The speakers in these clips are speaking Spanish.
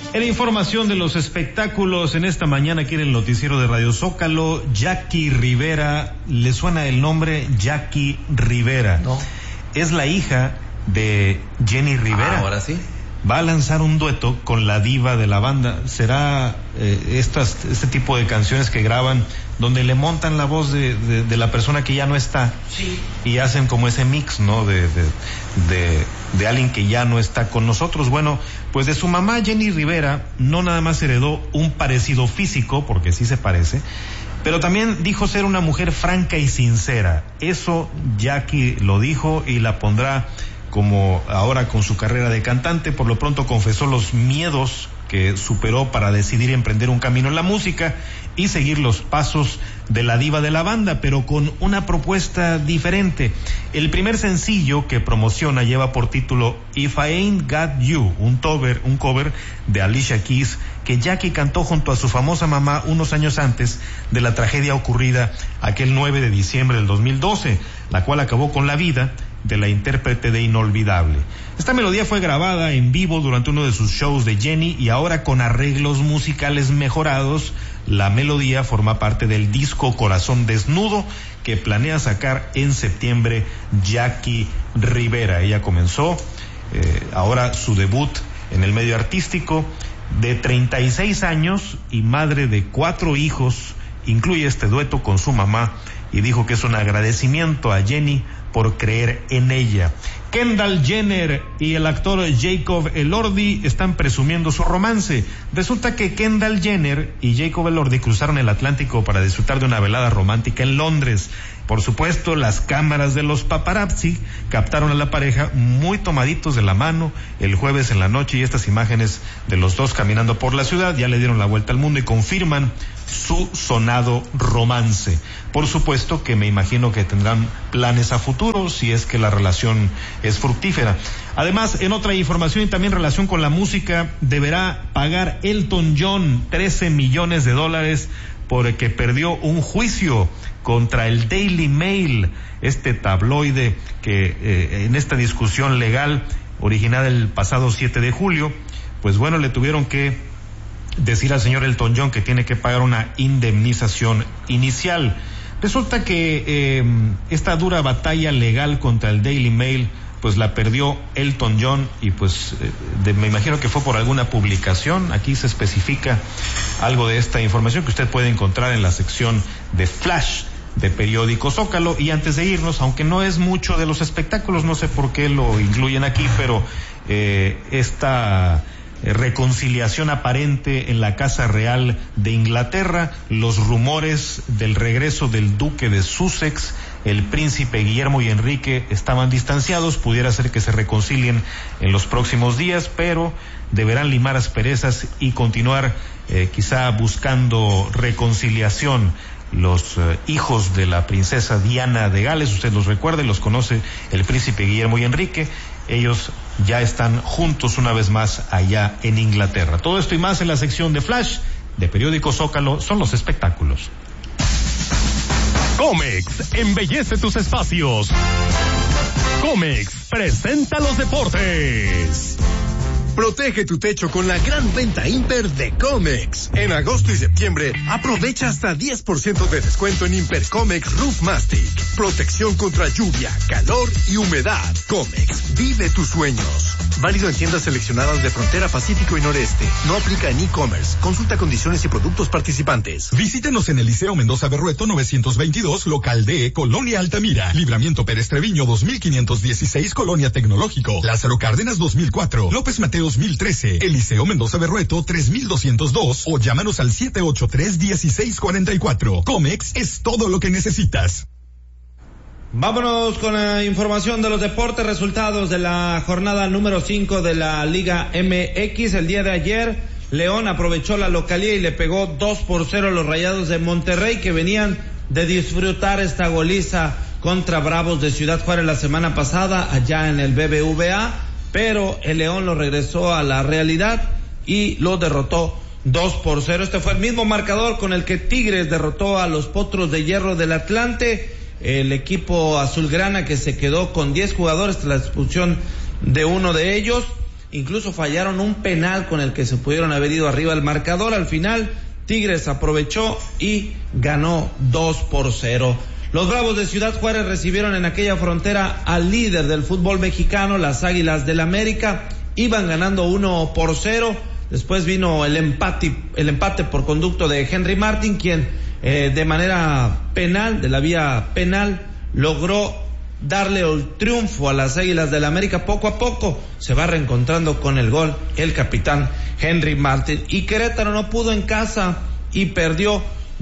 En información de los espectáculos, en esta mañana aquí en el noticiero de Radio Zócalo, Jackie Rivera, ¿le suena el nombre Jackie Rivera? No. Es la hija de Jenny Rivera. Ahora sí. Va a lanzar un dueto con la diva de la banda. Será este tipo de canciones que graban donde le montan la voz de la persona que ya no está. Sí. Y hacen como ese mix, ¿no? De alguien que ya no está con nosotros. Bueno, pues de su mamá Jenny Rivera no nada más heredó un parecido físico, porque sí se parece, pero también dijo ser una mujer franca y sincera. Eso Jackie lo dijo y la pondrá como ahora con su carrera de cantante. Por lo pronto confesó los miedos que superó para decidir emprender un camino en la música y seguir los pasos de la diva de la banda, pero con una propuesta diferente. El primer sencillo que promociona lleva por título If I Ain't Got You, un cover de Alicia Keys que Jackie cantó junto a su famosa mamá unos años antes de la tragedia ocurrida aquel 9 de diciembre del 2012, la cual acabó con la vida de la intérprete de Inolvidable. Esta melodía fue grabada en vivo durante uno de sus shows de Jenny y ahora con arreglos musicales mejorados, la melodía forma parte del disco Corazón Desnudo que planea sacar en septiembre Jackie Rivera. Ella comenzó ahora su debut en el medio artístico, de 36 años y madre de 4 hijos, incluye este dueto con su mamá y dijo que es un agradecimiento a Jenny por creer en ella. Kendall Jenner y el actor Jacob Elordi están presumiendo su romance. Resulta que Kendall Jenner y Jacob Elordi cruzaron el Atlántico para disfrutar de una velada romántica en Londres. Por supuesto, las cámaras de los paparazzi captaron a la pareja muy tomaditos de la mano el jueves en la noche, y estas imágenes de los dos caminando por la ciudad ya le dieron la vuelta al mundo y confirman su sonado romance. Por supuesto que me imagino que tendrán planes a futuro si es que la relación es fructífera. Además, en otra información y también relación con la música, deberá pagar Elton John $13 millones porque perdió un juicio contra el Daily Mail, este tabloide que en esta discusión legal originada el pasado 7 de julio, pues bueno, le tuvieron que decir al señor Elton John que tiene que pagar una indemnización inicial. Resulta que esta dura batalla legal contra el Daily Mail pues la perdió Elton John y pues me imagino que fue por alguna publicación. Aquí se especifica algo de esta información que usted puede encontrar en la sección de Flash de Periódico Zócalo. Y antes de irnos, aunque no es mucho de los espectáculos, no sé por qué lo incluyen aquí, pero esta reconciliación aparente en la Casa Real de Inglaterra, los rumores del regreso del duque de Sussex, el príncipe Guillermo y Enrique estaban distanciados, pudiera ser que se reconcilien en los próximos días, pero deberán limar asperezas y continuar quizá buscando reconciliación. Los hijos de la princesa Diana de Gales, usted los recuerda y los conoce, el príncipe Guillermo y Enrique, ellos ya están juntos una vez más allá en Inglaterra. Todo esto y más en la sección de Flash de Periódico Zócalo son los espectáculos. Comex embellece tus espacios. Comex presenta los deportes. Protege tu techo con la gran venta Imper de Comex. En agosto y septiembre, aprovecha hasta 10% de descuento en Imper Comex Roof Mastic. Protección contra lluvia, calor y humedad. Comex, vive tus sueños. Válido en tiendas seleccionadas de Frontera Pacífico y Noreste. No aplica en e-commerce. Consulta condiciones y productos participantes. Visítenos en el Liceo Mendoza Berrueto 922, local D, Colonia Altamira. Libramiento Pérez Treviño 2516, Colonia Tecnológico. Lázaro Cárdenas 2004. López Mateos 1013. El Liceo Mendoza Berrueto 3202. O llámanos al 783-1644. Comex es todo lo que necesitas. Vámonos con la información de los deportes, resultados de la jornada número 5 de la Liga MX. El día de ayer, León aprovechó la localía y le pegó 2-0 a los Rayados de Monterrey, que venían de disfrutar esta goliza contra Bravos de Ciudad Juárez la semana pasada allá en el BBVA, pero el León lo regresó a la realidad y lo derrotó 2-0. Este fue el mismo marcador con el que Tigres derrotó a los Potros de Hierro del Atlante. El equipo azulgrana, que se quedó con 10 jugadores tras la expulsión de uno de ellos, incluso fallaron un penal con el que se pudieron haber ido arriba el marcador. Al final, Tigres aprovechó y ganó 2-0. Los Bravos de Ciudad Juárez recibieron en aquella frontera al líder del fútbol mexicano, las Águilas del América. Iban ganando 1-0. Después vino el empate por conducto de Henry Martin, quien de manera penal, de la vía penal, logró darle el triunfo a las Águilas del América. Poco a poco se va reencontrando con el gol el capitán Henry Martin. Y Querétaro no pudo en casa y perdió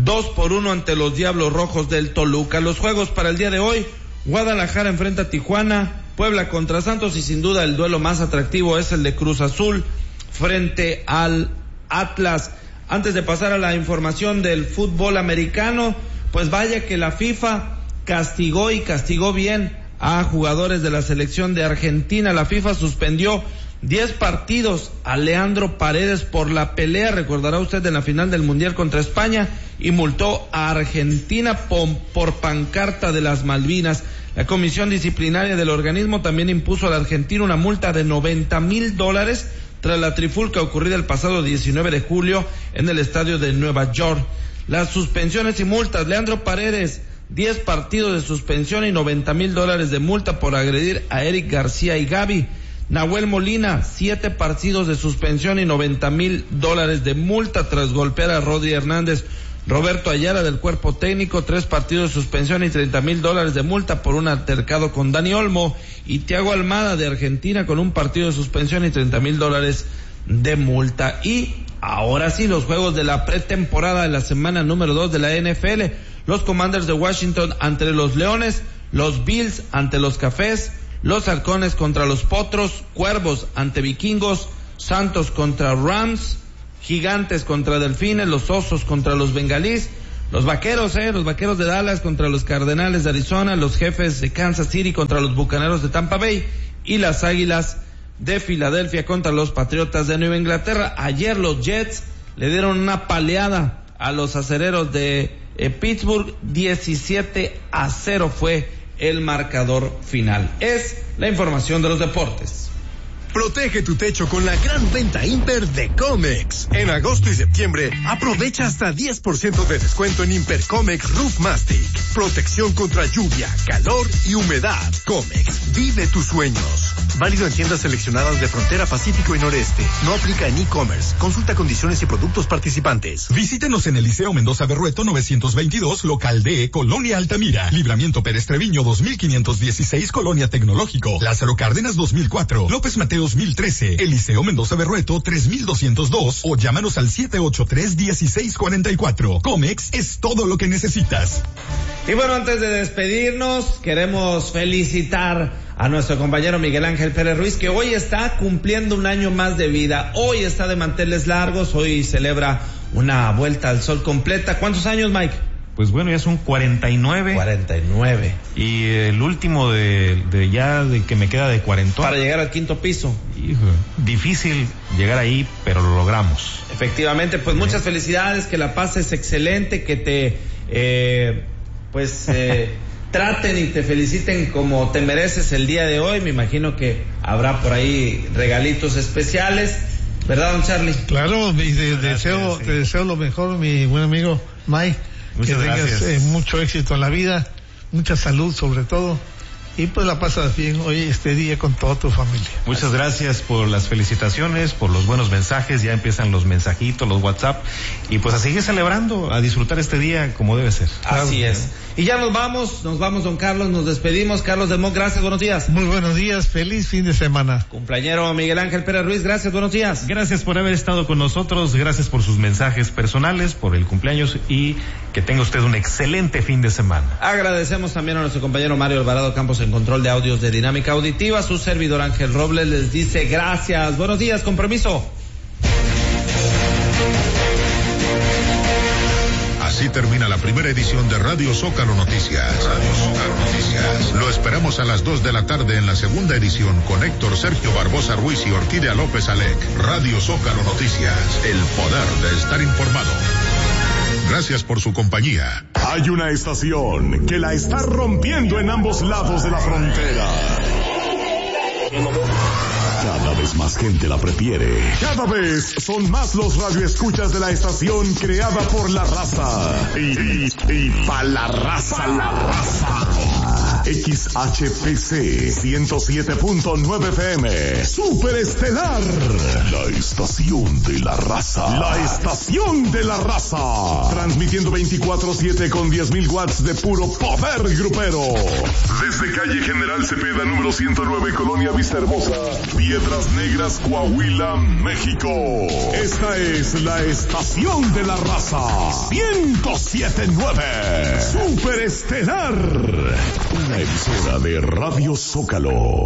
2-1 ante los Diablos Rojos del Toluca. Los juegos para el día de hoy: Guadalajara enfrenta a Tijuana, Puebla contra Santos, y sin duda el duelo más atractivo es el de Cruz Azul frente al Atlas. Antes de pasar a la información del fútbol americano, pues vaya que la FIFA castigó bien a jugadores de la selección de Argentina. La FIFA suspendió 10 partidos a Leandro Paredes por la pelea, recordará usted, en la final del Mundial contra España, y multó a Argentina por pancarta de las Malvinas. La comisión disciplinaria del organismo también impuso al argentino una multa de $90,000 tras la trifulca ocurrida el pasado 19 de julio en el estadio de Nueva York. Las suspensiones y multas: Leandro Paredes, 10 partidos de suspensión y $90,000 de multa por agredir a Eric García y Gaby. Nahuel Molina, 7 partidos de suspensión y $90,000 de multa tras golpear a Rodri Hernández. Roberto Ayala, del cuerpo técnico, 3 partidos de suspensión y $30,000 de multa por un altercado con Dani Olmo. Y Thiago Almada, de Argentina, con un partido de suspensión y $30,000 de multa. Y ahora sí, los juegos de la pretemporada de la semana número 2 de la NFL. Los Commanders de Washington ante los Leones, los Bills ante los Cafés, los Halcones contra los Potros, Cuervos ante Vikingos, Santos contra Rams, Gigantes contra Delfines, los Osos contra los Bengalís, los Vaqueros de Dallas contra los Cardenales de Arizona, los Jefes de Kansas City contra los Bucaneros de Tampa Bay, y las Águilas de Filadelfia contra los Patriotas de Nueva Inglaterra. Ayer los Jets le dieron una paleada a los Acereros de Pittsburgh, 17-0 fue el marcador final. Es la información de los deportes. Protege tu techo con la gran venta Imper de Comex. En agosto y septiembre, aprovecha hasta 10% de descuento en Imper Comex Roof Mastic. Protección contra lluvia, calor y humedad. Comex, vive tus sueños. Válido en tiendas seleccionadas de Frontera Pacífico y Noreste. No aplica en e-commerce. Consulta condiciones y productos participantes. Visítenos en Eliseo Mendoza Berrueto 922, local D, Colonia Altamira. Libramiento Pérez Treviño 2516, Colonia Tecnológico. Lázaro Cárdenas 2004. López Mateos 2013, Eliseo Mendoza Berrueto 3202, o llámanos al 783-1644. Comex es todo lo que necesitas. Y bueno, antes de despedirnos, queremos felicitar a nuestro compañero Miguel Ángel Pérez Ruiz, que hoy está cumpliendo un año más de vida. Hoy está de manteles largos, hoy celebra una vuelta al sol completa. ¿Cuántos años, Mike? Pues bueno, ya son 49. 49. Y el último de que me queda de 40. Para llegar al 5º piso. Hijo, difícil llegar ahí, pero lo logramos. Efectivamente, pues muchas felicidades, que la pases excelente, que te traten y te feliciten como te mereces el día de hoy. Me imagino que habrá por ahí regalitos especiales, ¿verdad, don Charlie? Claro, y te deseo lo mejor, mi buen amigo Mike. Muchas gracias. Que tengas mucho éxito en la vida, mucha salud sobre todo, y pues la pasas bien hoy este día con toda tu familia. Muchas gracias por las felicitaciones, por los buenos mensajes. Ya empiezan los mensajitos, los WhatsApp, y pues a seguir celebrando, a disfrutar este día como debe ser. Así es. Y ya nos vamos, don Carlos, nos despedimos. Carlos de Moc, gracias, buenos días. Muy buenos días, feliz fin de semana. Cumpleañero Miguel Ángel Pérez Ruiz, gracias, buenos días. Gracias por haber estado con nosotros, gracias por sus mensajes personales, por el cumpleaños, y que tenga usted un excelente fin de semana. Agradecemos también a nuestro compañero Mario Alvarado Campos en control de audios de Dinámica Auditiva. Su servidor Ángel Robles les dice gracias, buenos días, con permiso. Así termina la primera edición de Radio Zócalo Noticias. Lo esperamos a las 2 de la tarde en la segunda edición con Héctor Sergio Barbosa Ruiz y Orquídea López Alec. Radio Zócalo Noticias, el poder de estar informado. Gracias por su compañía. Hay una estación que la está rompiendo en ambos lados de la frontera. Cada vez vez más gente la prefiere. Cada vez son más los radioescuchas de la estación creada por la raza. Y pa' la raza. XHPC 107.9 FM. Superestelar. La estación de la raza. La estación de la raza. Transmitiendo 24/7 con 10.000 watts de puro poder grupero. Desde calle General Cepeda, número 109, Colonia Vista Hermosa, Piedras Negras, Coahuila, México. Esta es la estación de la raza. 107.9. Superestelar. Una emisora de Radio Zócalo.